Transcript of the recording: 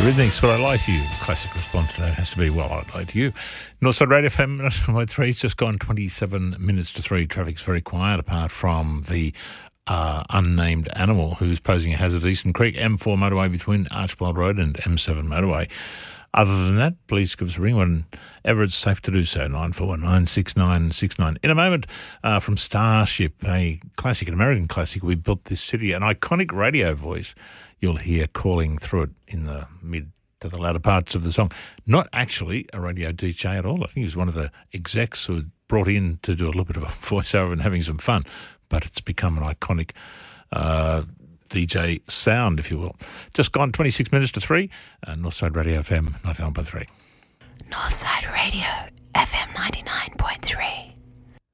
Eurythmics, Will I Lie to You? The classic response to that has to be, well, I'd lie to you. Northside Radio FM 93, it's just gone 27 minutes to 3. Traffic's very quiet apart from the unnamed animal who's posing a hazard at Eastern Creek, M4 motorway between Archibald Road and M7 motorway. Other than that, please give us a ring whenever it's safe to do so, 94196969. In a moment, from Starship, a classic, an American classic, We Built This City, an iconic radio voice you'll hear calling through it in the mid to the latter parts of the song. Not actually a radio DJ at all. I think he was one of the execs who was brought in to do a little bit of a voiceover and having some fun, but it's become an iconic DJ sound, if you will. Just gone 26 minutes to 3, Northside Radio FM 99.3. Northside Radio FM 99.3.